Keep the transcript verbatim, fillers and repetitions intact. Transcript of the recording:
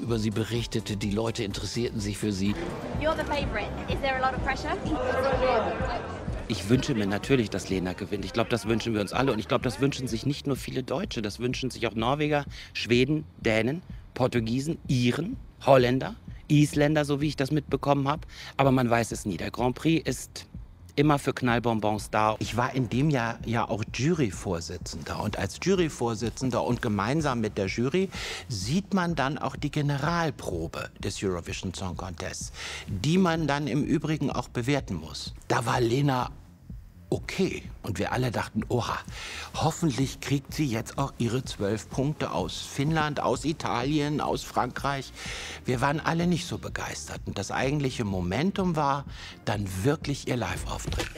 über sie berichtete. Die Leute interessierten sich für sie. You're the favorite. Is there a lot of pressure? Ich wünsche mir natürlich, dass Lena gewinnt. Ich glaube, das wünschen wir uns alle. Und ich glaube, das wünschen sich nicht nur viele Deutsche. Das wünschen sich auch Norweger, Schweden, Dänen, Portugiesen, Iren, Holländer, Isländer, so wie ich das mitbekommen habe. Aber man weiß es nie. Der Grand Prix ist immer für Knallbonbons da. Ich war in dem Jahr ja auch Juryvorsitzender. Und als Juryvorsitzender und gemeinsam mit der Jury sieht man dann auch die Generalprobe des Eurovision Song Contests, die man dann im Übrigen auch bewerten muss. Da war Lena okay. Und wir alle dachten, oha, hoffentlich kriegt sie jetzt auch ihre zwölf Punkte aus Finnland, aus Italien, aus Frankreich. Wir waren alle nicht so begeistert. Und das eigentliche Momentum war dann wirklich ihr Live-Auftritt.